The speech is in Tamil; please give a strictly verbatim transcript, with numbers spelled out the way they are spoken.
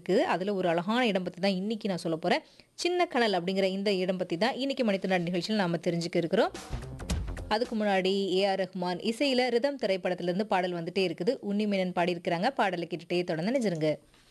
இருக்குது. அதில் ஒரு அழகான இடம் பற்றி தான் இன்னைக்கு நான் சொல்ல போகிறேன். சின்ன கனல் அப்படிங்கிற இந்த இடம் பற்றி தான் இன்னைக்கு மணித்திருநாடு நிகழ்ச்சியில் நாம் தெரிஞ்சுக்க இருக்கிறோம். அதுக்கு முன்னாடி ஏஆர் ரஹ்மான் இசையில் ரிதம் திரைப்படத்திலிருந்து பாடல் வந்துட்டே இருக்குது. உன்னிமேனன் பாடியிருக்கிறாங்க. பாடலை கேட்டுட்டே தொடர்ந்து நினைச்சிருங்க.